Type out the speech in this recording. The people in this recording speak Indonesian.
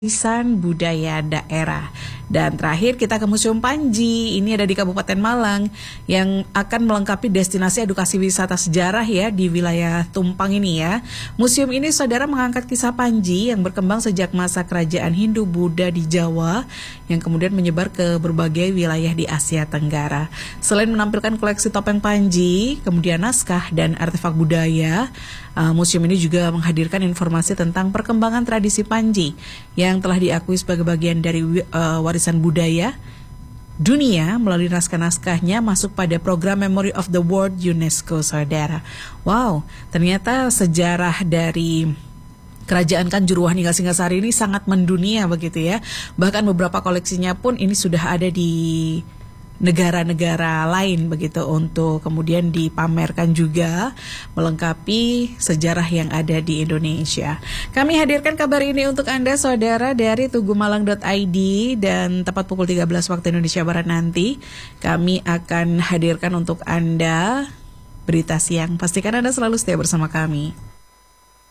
Warisan budaya daerah. Dan terakhir kita ke Museum Panji. Ini ada di Kabupaten Malang yang akan melengkapi destinasi edukasi wisata sejarah ya di wilayah Tumpang ini ya. Museum ini saudara mengangkat kisah Panji yang berkembang sejak masa kerajaan Hindu-Buddha di Jawa yang kemudian menyebar ke berbagai wilayah di Asia Tenggara. Selain menampilkan koleksi topeng Panji, kemudian naskah dan artefak budaya, museum ini juga menghadirkan informasi tentang perkembangan tradisi Panji yang telah diakui sebagai bagian dari warisan budaya dunia melalui naskah-naskahnya masuk pada program Memory of the World UNESCO, saudara. Wow, ternyata sejarah dari Kerajaan Kanjuruhan hingga Singasari ini sangat mendunia begitu ya. Bahkan beberapa koleksinya pun ini sudah ada di negara-negara lain begitu untuk kemudian dipamerkan juga melengkapi sejarah yang ada di Indonesia. Kami hadirkan kabar ini untuk Anda saudara dari tugumalang.id dan tepat pukul 13 waktu Indonesia Barat nanti kami akan hadirkan untuk Anda berita siang. Pastikan Anda selalu setia bersama kami.